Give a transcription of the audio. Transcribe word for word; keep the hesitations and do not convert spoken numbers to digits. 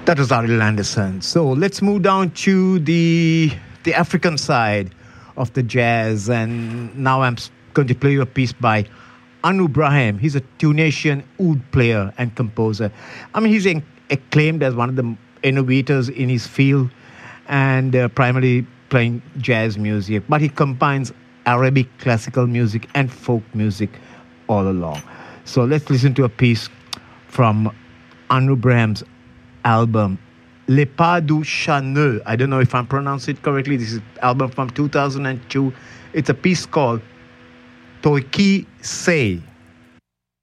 That was Ariel Anderson. So let's move down to the the African side of the jazz, and now I'm going to play you a piece by Anu Brahim. He's a Tunisian oud player and composer. I mean, he's acclaimed as one of the innovators in his field, and uh, primarily playing jazz music, but he combines Arabic classical music and folk music all along. So let's listen to a piece from Anu Brahim's album Les Pas du Chaneux. I don't know if I'm pronouncing it correctly. This is an album from two thousand two. It's a piece called Toiki Say.